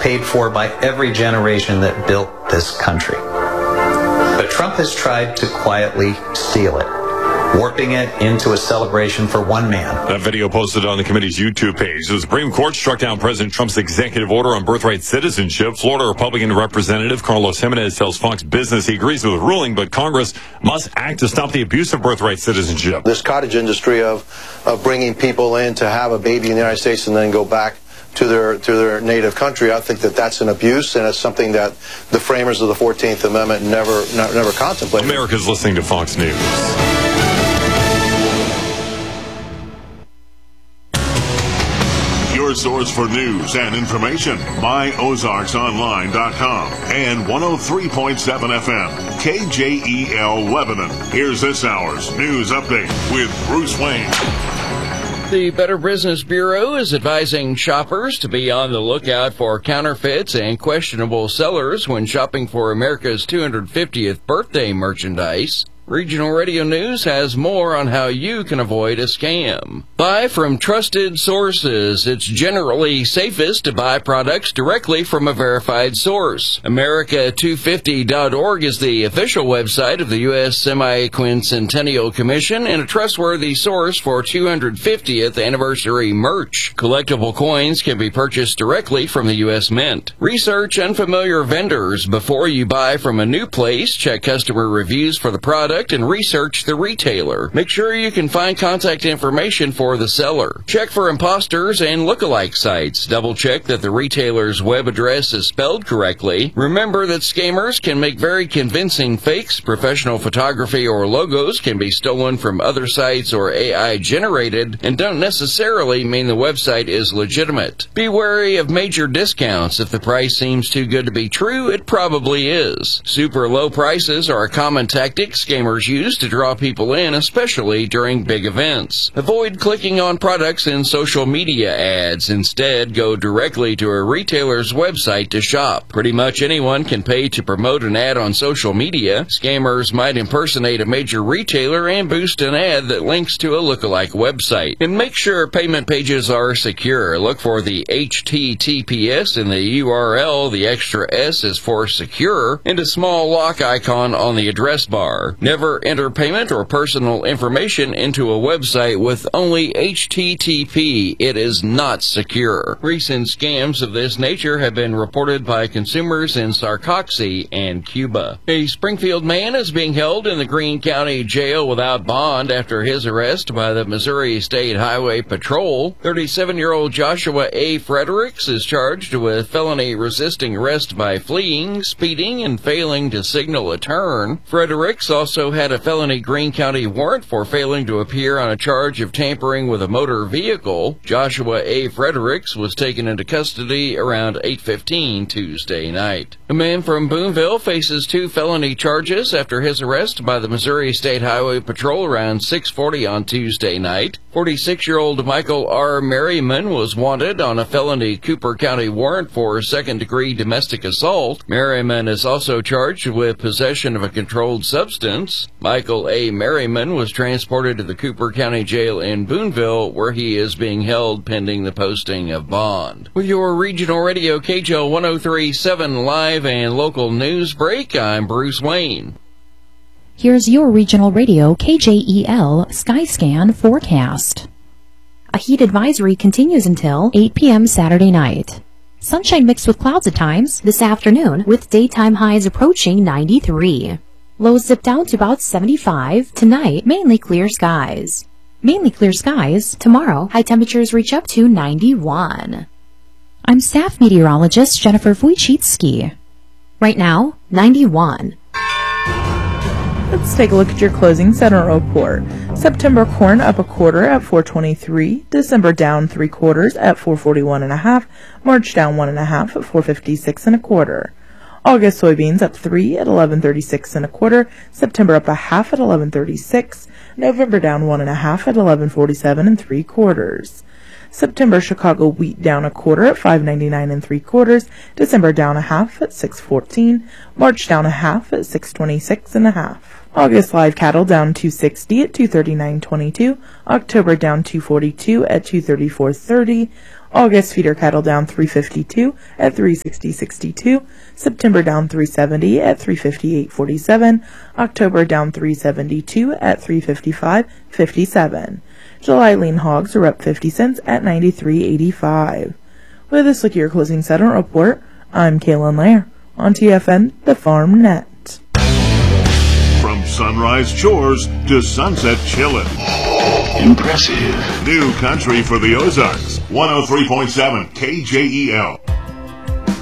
paid for by every generation that built this country. But Trump has tried to quietly steal it, warping it into a celebration for one man. That video posted on the committee's YouTube page. The Supreme Court struck down President Trump's executive order on birthright citizenship. Florida Republican Representative Carlos Jimenez tells Fox Business he agrees with the ruling, but Congress must act to stop the abuse of birthright citizenship. This cottage industry of bringing people in to have a baby in the United States and then go back to their native country, I think that's an abuse, and it's something that the framers of the 14th Amendment never contemplated. America's listening to Fox News. Your source for news and information, myozarksonline.com and 103.7 FM, KJEL Lebanon. Here's this hour's news update with Bruce Wayne. The Better Business Bureau is advising shoppers to be on the lookout for counterfeits and questionable sellers when shopping for America's 250th birthday merchandise. Regional Radio News has more on how you can avoid a scam. Buy from trusted sources. It's generally safest to buy products directly from a verified source. America250.org is the official website of the U.S. Semi-Quincentennial Commission and a trustworthy source for 250th anniversary merch. Collectible coins can be purchased directly from the U.S. Mint. Research unfamiliar vendors before you buy from a new place. Check customer reviews for the product and research the retailer. Make sure you can find contact information for the seller. Check for imposters and lookalike sites. Double check that the retailer's web address is spelled correctly. Remember that scammers can make very convincing fakes. Professional photography or logos can be stolen from other sites or AI generated and don't necessarily mean the website is legitimate. Be wary of major discounts. If the price seems too good to be true, it probably is. Super low prices are a common tactic scammers use to draw people in, especially during big events. Avoid clicking on products in social media ads. Instead, go directly to a retailer's website to shop. Pretty much anyone can pay to promote an ad on social media. Scammers might impersonate a major retailer and boost an ad that links to a lookalike website. And make sure payment pages are secure. Look for the HTTPS in the URL. The extra S is for secure, and a small lock icon on the address bar. Never enter payment or personal information into a website with only HTTP. It is not secure. Recent scams of this nature have been reported by consumers in Sarcoxy and Cuba. A Springfield man is being held in the Greene County Jail without bond after his arrest by the Missouri State Highway Patrol. 37-year-old Joshua A. Fredericks is charged with felony resisting arrest by fleeing, speeding, and failing to signal a turn. Fredericks also had a felony Greene County warrant for failing to appear on a charge of tampering with a motor vehicle. Joshua A. Fredericks was taken into custody around 8:15 Tuesday night. A man from Boonville faces 2 felony charges after his arrest by the Missouri State Highway Patrol around 6:40 on Tuesday night. 46-year-old Michael R. Merriman was wanted on a felony Cooper County warrant for second-degree domestic assault. Merriman is also charged with possession of a controlled substance. Michael A. Merriman was transported to the Cooper County Jail in Boonville, where he is being held pending the posting of bond. With your regional radio KJL 103.7 live and local news break, I'm Bruce Wayne. Here's your regional radio KJEL Skyscan forecast. A heat advisory continues until 8 p.m. Saturday night. Sunshine mixed with clouds at times this afternoon, with daytime highs approaching 93. Lows zip down to about 75. Tonight, mainly clear skies. Mainly clear skies. Tomorrow, high temperatures reach up to 91. I'm staff meteorologist Jennifer Wojcicki. Right now, 91. Let's take a look at your closing Sentinel report. September corn up a quarter at 4.23. December down 3/4 at 4.41.5. March down 1.5 at 4.56 1/4. August soybeans up 3 at 11.36 1/4. September up a half at 11.36. November down 1.5 at 11.47 3/4. September Chicago wheat down a quarter at 5.99 3/4. December down a half at 6.14. March down a half at 6.26 1/2. August live cattle down 260 at 239.22. October down 242 at 234.30. August feeder cattle down 352 at 360.62. September down 370 at 358.47. October down 372 at 355.57. July lean hogs are up 50 cents at 93.85. With this look at your closing settlement report, I'm Kaylin Lair on TFN, the Farm Net. From sunrise chores to sunset chillin'. Impressive. New country for the Ozarks. 103.7 KJEL.